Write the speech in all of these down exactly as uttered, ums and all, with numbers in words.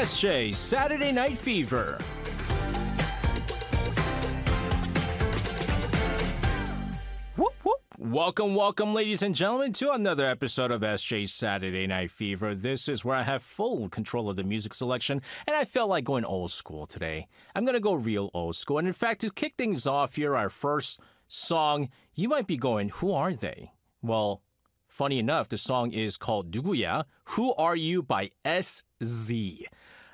S J Saturday Night Fever. Whoop, whoop. Welcome, welcome, ladies and gentlemen, to another episode of S J Saturday Night Fever. This is where I have full control of the music selection, and I felt like going old school today. I'm going to go real old school. And in fact, to kick things off here, our first song, you might be going, who are they? Well, funny enough, the song is called 누구야? Who Are You by S Z.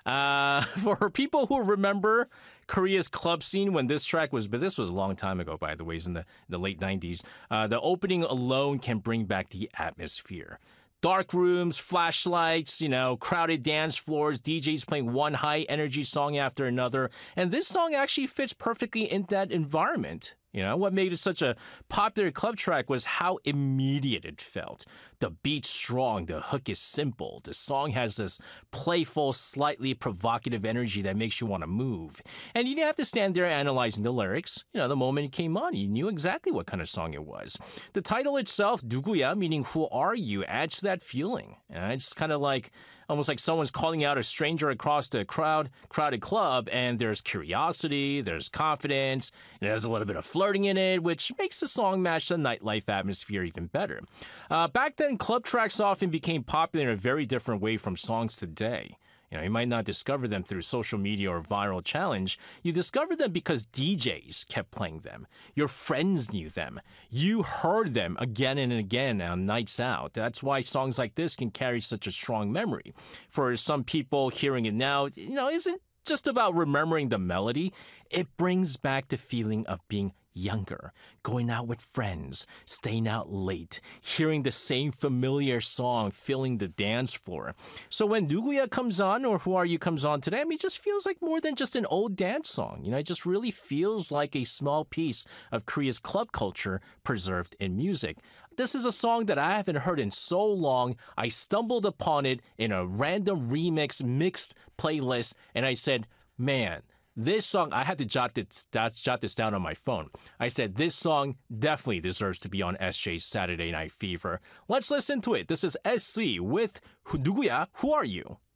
Uh, for people who remember Korea's club scene when this track was, but this was a long time ago, by the way, it's in the, the late nineties, uh, the opening alone can bring back the atmosphere. Dark rooms, flashlights, you know, crowded dance floors, D Js playing one high-energy song after another, and this song actually fits perfectly in that environment. You know, what made it such a popular club track was how immediate it felt. The beat's strong, the hook is simple, the song has this playful, slightly provocative energy that makes you want to move. And you didn't have to stand there analyzing the lyrics. You know, the moment it came on, you knew exactly what kind of song it was. The title itself, 누구야, meaning who are you, adds to that feeling. You know, it's kind of like, almost like someone's calling out a stranger across the crowd, crowded club, and there's curiosity, there's confidence, and there's a little bit of flirting in it, which makes the song match the nightlife atmosphere even better. Uh, back then, club tracks often became popular in a very different way from songs today. You know, you might not discover them through social media or viral challenge. You discover them because D Js kept playing them. Your friends knew them. You heard them again and again on nights out. That's why songs like this can carry such a strong memory. For some people, hearing it now, you know, isn't just about remembering the melody. It brings back the feeling of being younger, going out with friends, staying out late, hearing the same familiar song, filling the dance floor. So when 누구야 comes on, or Who Are You comes on today, I mean, it just feels like more than just an old dance song. You know, it just really feels like a small piece of Korea's club culture preserved in music. This is a song that I haven't heard in so long. I stumbled upon it in a random remix mixed playlist, and I said, man, this song, I had to jot this, jot this down on my phone. I said, this song definitely deserves to be on S J's Saturday Night Fever. Let's listen to it. This is S Z with 누구야? Who Are You?